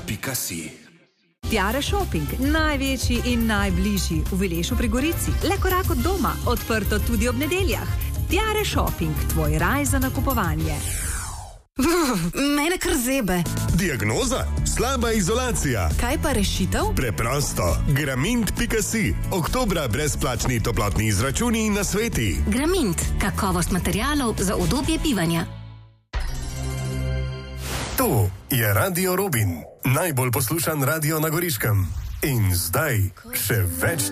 Gramint.si. Tiara Shopping, največji in najbližji v Vilešu pri Gorici. Le korak od doma, odprto tudi ob nedeljah. Tiara Shopping, tvoj raj za nakupovanje. Mene kar zebe. Diagnoza? Slaba izolacija. Kaj pa rešitev? Preprosto. Gramint.si. Oktobra brezplačni toplotni izračuni in nasveti. Gramint. Kakovost materialov za udobje bivanja. To je Radio Robin. Najbolj poslušan radio na Goriškem. In zdaj še več